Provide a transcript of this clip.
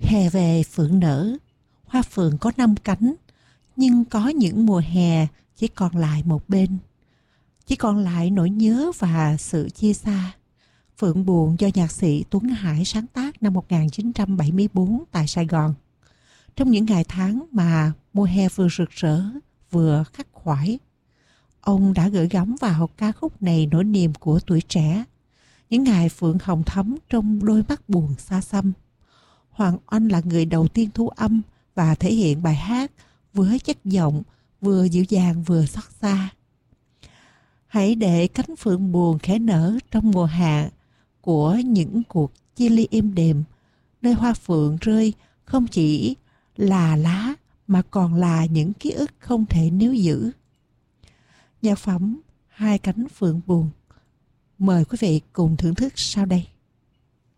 Hè về phượng nở, hoa phượng có 5 cánh, nhưng có những mùa hè chỉ còn lại một bên. Chỉ còn lại nỗi nhớ và sự chia xa. Phượng buồn do nhạc sĩ Tuấn Hải sáng tác năm 1974 tại Sài Gòn. Trong những ngày tháng mà mùa hè vừa rực rỡ, vừa khắc khoải, ông đã gửi gắm vào ca khúc này nỗi niềm của tuổi trẻ. Những ngày phượng hồng thắm trong đôi mắt buồn xa xăm. Hoàng Oanh là người đầu tiên thu âm và thể hiện bài hát với chất giọng vừa dịu dàng vừa xót xa. Hãy để cánh phượng buồn khẽ nở trong mùa hạ của những cuộc chia ly êm đềm, nơi hoa phượng rơi không chỉ là lá mà còn là những ký ức không thể níu giữ. Nhạc phẩm Hai cánh phượng buồn, mời quý vị cùng thưởng thức sau đây.